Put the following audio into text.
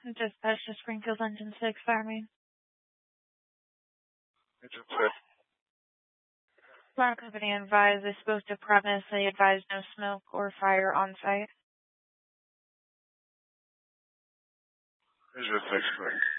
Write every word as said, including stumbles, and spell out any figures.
Dispatch to Springfield Engine six, Fireman. Engine six. Fire company advised they spoke to premise. They advised no smoke or fire on site. Engine six, correct.